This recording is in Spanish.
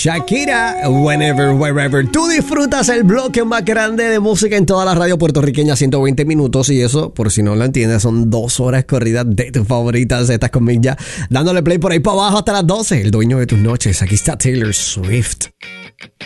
Shakira, Whenever, Wherever. Tú disfrutas el bloque más grande de música en toda la radio puertorriqueña, 120 minutos. Y eso, por si no lo entiendes, son 2 horas corridas de tus favoritas. Estás conmigo ya, dándole play por ahí para abajo hasta las 12. El dueño de tus noches. Aquí está Taylor Swift.